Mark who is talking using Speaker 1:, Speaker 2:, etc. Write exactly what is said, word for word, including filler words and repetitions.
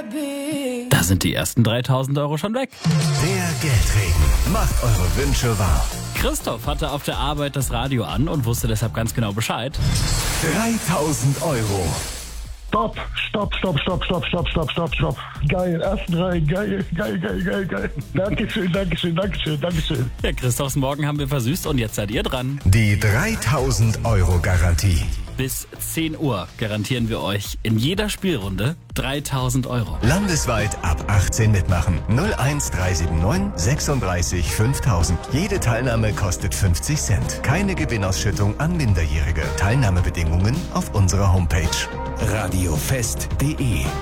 Speaker 1: Da sind die ersten dreitausend Euro schon weg.
Speaker 2: Der Geldregen macht eure Wünsche wahr.
Speaker 1: Christoph hatte auf der Arbeit das Radio an und wusste deshalb ganz genau Bescheid.
Speaker 2: dreitausend Euro.
Speaker 3: Stopp, stopp, stopp, stopp, stopp, stopp, stopp, stopp, stopp. Geil, ersten Reihe, geil, geil, geil, geil, geil. Dankeschön, Dankeschön, Dankeschön, Dankeschön.
Speaker 1: Ja, Christophs Morgen haben wir versüßt und jetzt seid ihr dran.
Speaker 2: Die dreitausend Euro Garantie.
Speaker 1: Bis zehn Uhr garantieren wir euch in jeder Spielrunde dreitausend Euro.
Speaker 2: Landesweit ab achtzehn mitmachen. null eins drei sieben neun sechsunddreißig fünftausend. Jede Teilnahme kostet fünfzig Cent. Keine Gewinnausschüttung an Minderjährige. Teilnahmebedingungen auf unserer Homepage. radiofest punkt de